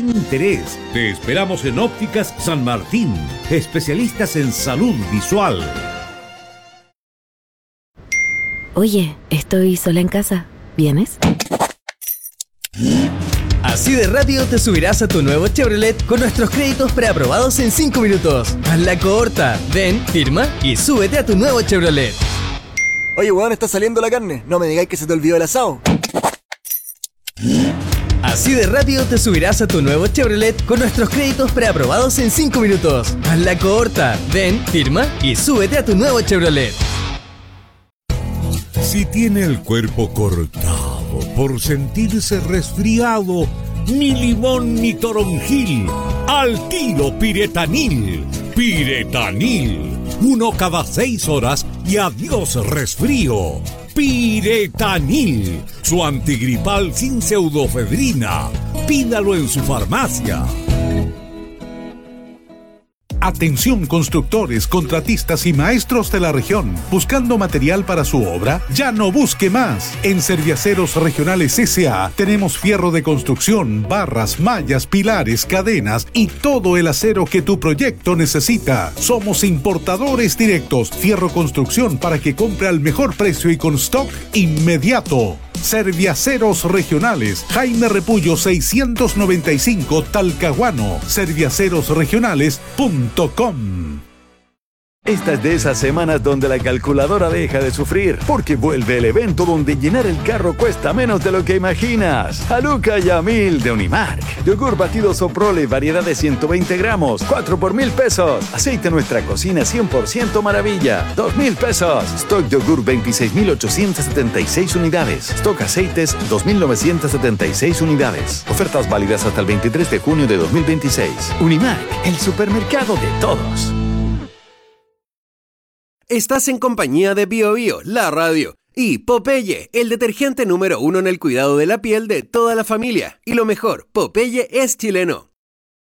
sin interés. Te esperamos en Ópticas San Martín, especialistas en salud visual. Oye, estoy sola en casa. ¿Vienes? Así de rápido te subirás a tu nuevo Chevrolet con nuestros créditos preaprobados en 5 minutos. Haz la corta, ven, firma y súbete a tu nuevo Chevrolet. Oye, weón, está saliendo la carne. No me digáis que se te olvidó el asado. Así de rápido te subirás a tu nuevo Chevrolet con nuestros créditos preaprobados en 5 minutos. Haz la corta, ven, firma y súbete a tu nuevo Chevrolet. Si tiene el cuerpo cortado por sentirse resfriado, ni limón ni toronjil, al tiro Piretanil. Piretanil, 1 cada 6 horas y adiós resfrío. Piretanil, su antigripal sin pseudofedrina. Pídalo en su farmacia. Atención constructores, contratistas y maestros de la región. ¿Buscando material para su obra? Ya no busque más. En Serviaceros Regionales S.A. tenemos fierro de construcción, barras, mallas, pilares, cadenas y todo el acero que tu proyecto necesita. Somos importadores directos. Fierro construcción para que compre al mejor precio y con stock inmediato. Serviaceros Regionales, Jaime Repullo 695 Talcahuano, serviacerosregionales.com. Esta es de esas semanas donde la calculadora deja de sufrir, porque vuelve el evento donde llenar el carro cuesta menos de lo que imaginas. Haluca Yamil de Unimark. Yogur batido Soprole, variedad de 120 gramos, 4 por 1,000 pesos. Aceite Nuestra Cocina 100% maravilla, 2,000 pesos. Stock yogur 26,876 unidades. Stock aceites 2,976 unidades. Ofertas válidas hasta el 23 de junio de 2026. Unimark, el supermercado de todos. Estás en compañía de Bio Bio, la radio, y Popeye, el detergente número 1 en el cuidado de la piel de toda la familia. Y lo mejor, Popeye es chileno.